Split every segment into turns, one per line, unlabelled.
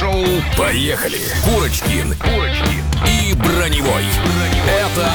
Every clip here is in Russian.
драйв-шоу. Поехали! Курочкин и Броневой. Это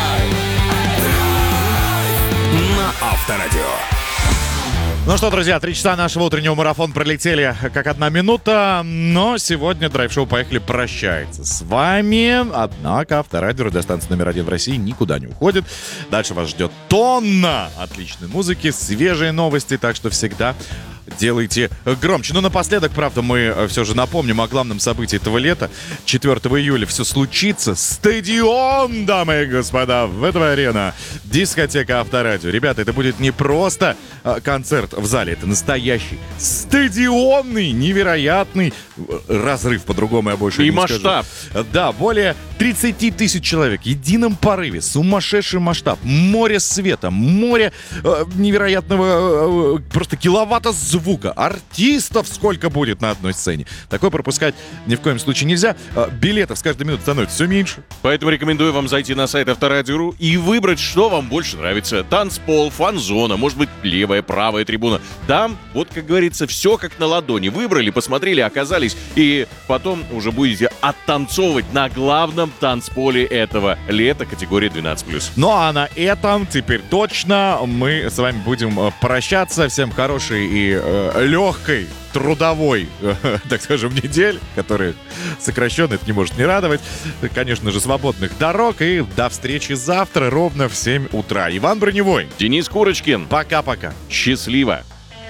на Авторадио.
Ну что, друзья, 3 часа нашего утреннего марафона пролетели как 1 минута, но сегодня драйв-шоу «Поехали» прощается с вами. Однако Авторадио, радиостанция номер 1 в России, никуда не уходит. Дальше вас ждет тонна отличной музыки, свежие новости, так что всегда делайте громче. Ну, напоследок, правда, мы все же напомним о главном событии этого лета. 4 июля все случится. Стадион, дамы и господа, ВТВ-арена, дискотека Авторадио. Ребята, это будет не просто концерт в зале, это настоящий стадионный, невероятный разрыв, по-другому я больше не скажу. И масштаб. Да, более 30 тысяч человек в едином порыве, сумасшедший масштаб, море света, море невероятного просто киловатта звука, артистов сколько будет на одной сцене. Такое пропускать ни в коем случае нельзя. Билетов с каждой минутой становится все меньше.
Поэтому рекомендую вам зайти на сайт Авторадио.ру и выбрать, что вам больше нравится. Танцпол, фан-зона, может быть, левая, правая трибуна. Там, вот как говорится, все как на ладони. Выбрали, посмотрели, оказались, и потом уже будете оттанцовывать на главном танцполе этого лета категории 12+.
Ну а на этом теперь точно мы с вами будем прощаться. Всем хорошей и легкой трудовой, так скажем, недель, которая сокращенно, это не может не радовать. Конечно же, свободных дорог. И до встречи завтра ровно в 7 утра. Иван Броневой.
Денис Курочкин.
Пока-пока.
Счастливо.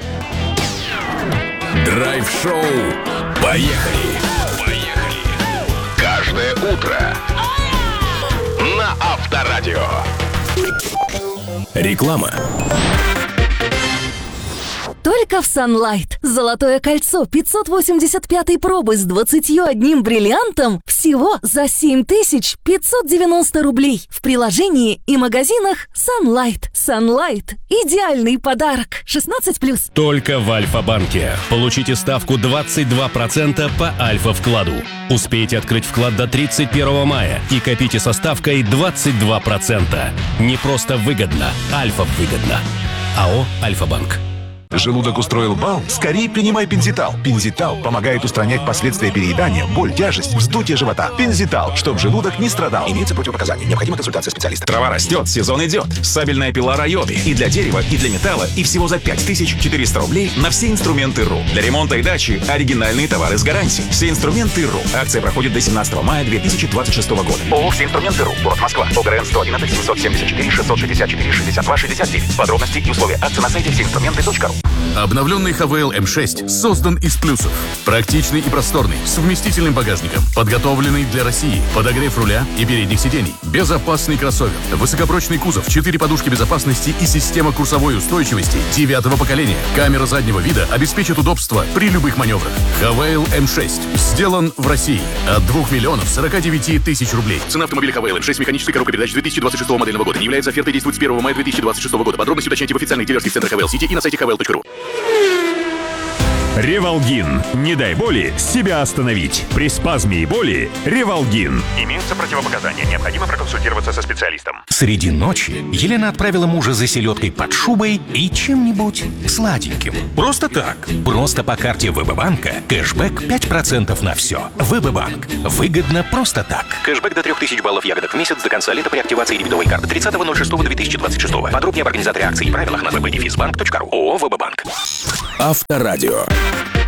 Драйв-шоу. Поехали. Каждое утро на Авторадио. Реклама.
Только в Sunlight. Золотое кольцо 585-й пробы с 21 бриллиантом всего за 7590 рублей. В приложении и магазинах Sunlight. Sunlight – идеальный подарок. 16+.
Только в Альфа-банке. Получите ставку 22% по Альфа-вкладу. Успейте открыть вклад до 31 мая и копите со ставкой 22%. Не просто выгодно, Альфа-выгодно. АО «Альфа-банк».
Желудок устроил бал? Скорее принимай Пензитал. Пензитал помогает устранять последствия переедания, боль, тяжесть, вздутие живота. Пензитал, чтоб желудок не страдал. Имеются противопоказания. Необходима консультация специалиста.
Трава растет, сезон идет. Сабельная пила Райоби. И для дерева, и для металла. И всего за 5400 рублей на все инструменты РУ. Для ремонта и дачи оригинальные товары с гарантией. Все инструменты РУ. Акция проходит до 17 мая 2026 года.
ООО «Все инструменты РУ». Город Москва. ОГРН 111 774 664 62 69. Подробности и условия акции на сайте всеинструменты.ру.
Обновленный ХВЛ М6 создан из плюсов. Практичный и просторный, с вместительным багажником, подготовленный для России, подогрев руля и передних сидений, безопасный кроссовер, высокопрочный кузов, 4 подушки безопасности и система курсовой устойчивости 9-го поколения. Камера заднего вида обеспечит удобство при любых маневрах. ХВЛ М6 сделан в России от 2 49 000 рублей. Цена автомобиля ХВЛ М6 механической коробкой передач 2026 модельного года. Не является офертой, действует с 1 мая 2026 года. Подробности уточните в официальных дилерских центрах ХВЛ Сити и на сайте hwl.ru.
Ревалгин. Не дай боли себя остановить. При спазме и боли Ревалгин.
Имеются противопоказания. Необходимо проконсультироваться со специалистом.
Среди ночи Елена отправила мужа за селедкой под шубой и чем-нибудь сладеньким. Просто так. Просто по карте ВБ-банка. Кэшбэк 5% на все. ВБ-банк. Выгодно просто так.
Кэшбэк до 3000 баллов ягодок в месяц до конца лета при активации дебетовой карты 30.06.2026. Подробнее об организаторе акций и правилах на www.benefisbank.ru. ООО «ВБ-банк».
Авторадио.